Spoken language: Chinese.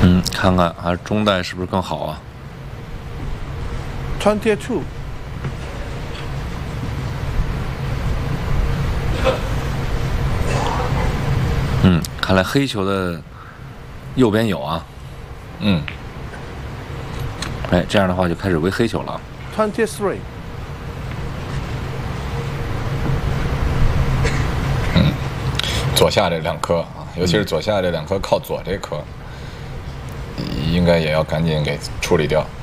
看看还是中袋是不是更好啊？ 22. 看来黑球的右边有啊。哎，这样的话就开始围黑球了。 23. 左下这2颗啊，尤其是左下这2颗靠左这颗，应该也要赶紧给处理掉。